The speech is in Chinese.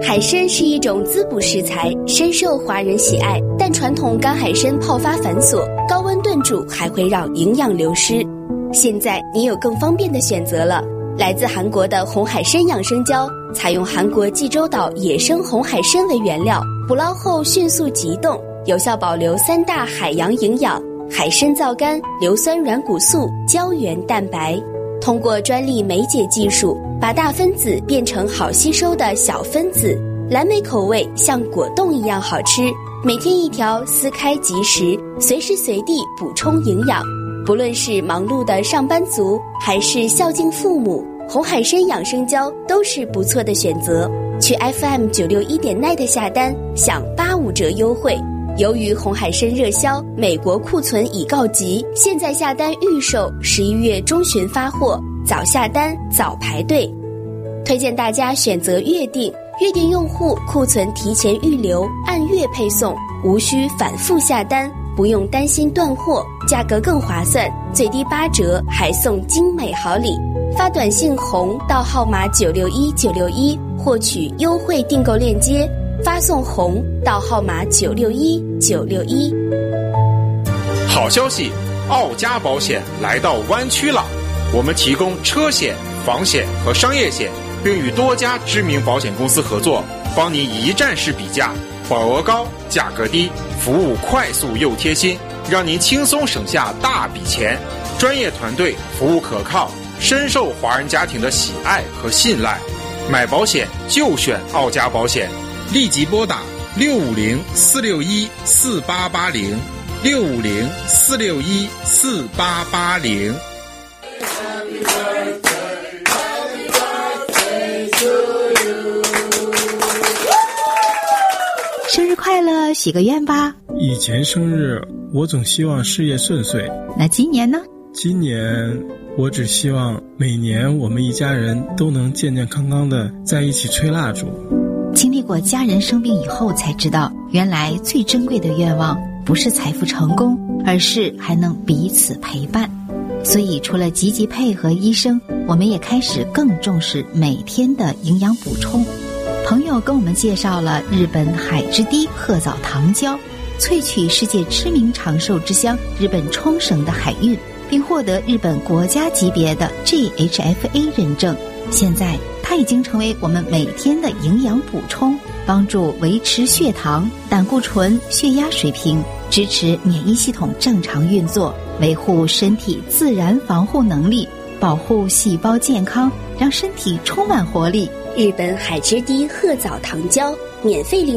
海参是一种滋补食材，深受华人喜爱，但传统干海参泡发繁琐，高温炖煮还会让营养流失。现在你有更方便的选择了，来自韩国的红海参养生胶，采用韩国济州岛野生红海参为原料，捕捞后迅速急冻，有效保留3大海洋营养：海参皂苷、硫酸软骨素、胶原蛋白。通过专利酶解技术，把大分子变成好吸收的小分子，蓝莓口味像果冻一样好吃，每天1条，撕开即食，随时随地补充营养。不论是忙碌的上班族，还是孝敬父母，红海参养生胶都是不错的选择。去 FM961.net 下单，享85折优惠。由于红海参热销，美国库存已告急，现在下单预售，11月中旬发货，早下单早排队。推荐大家选择月订，月订用户库存提前预留，按月配送，无需反复下单，不用担心断货，价格更划算，最低8折，还送精美好礼。发短信红到号码961961获取优惠订购链接，发送红到号码961961。 好消息，奥家保险来到湾区了，我们提供车险、房险和商业险，并与多家知名保险公司合作，帮你一站式比价，保额高，价格低，服务快速又贴心，让您轻松省下大笔钱。专业团队，服务可靠，深受华人家庭的喜爱和信赖。买保险就选奥家保险，立即拨打650-461-4880，650-461-4880。 生日快乐，许个愿吧。 以前生日我总希望事业顺遂， 那今年呢？ 今年我只希望每年我们一家人都能健健康康的在一起吹蜡烛。 经历过家人生病以后才知道，原来最珍贵的愿望不是财富成功，而是还能彼此陪伴。所以除了积极配合医生，我们也开始更重视每天的营养补充。朋友跟我们介绍了日本海之堤褐藻糖胶，萃取世界知名长寿之乡日本冲绳的海运，并获得日本国家级别的 GHFA 认证。现在它已经成为我们每天的营养补充，帮助维持血糖、胆固醇、血压水平，支持免疫系统正常运作，维护身体自然防护能力，保护细胞健康，让身体充满活力。 日本海之堤褐藻糖胶免费领